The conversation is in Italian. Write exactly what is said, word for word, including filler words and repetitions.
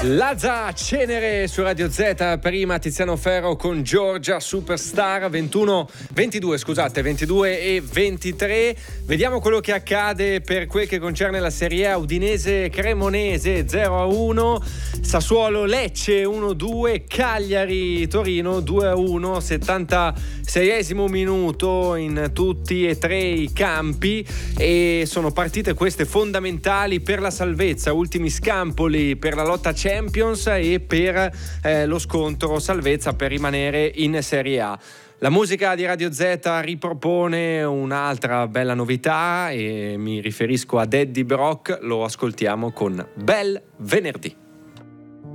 Lazza Cenere su Radio Z, prima Tiziano Ferro con Giorgia Superstar, ventuno ventidue scusate ventidue e ventitré. Vediamo quello che accade per quel che concerne la Serie A. Udinese Cremonese zero a uno, Sassuolo Lecce uno a due, Cagliari Torino due a uno, settantaseiesimo minuto in tutti e tre i campi, e sono partite queste fondamentali per la salvezza, ultimi scampoli per la lotta Champions e per eh, lo scontro salvezza per rimanere in Serie A. La musica di Radio Z ripropone un'altra bella novità e mi riferisco ad Eddie Brock, lo ascoltiamo con Bel Venerdì.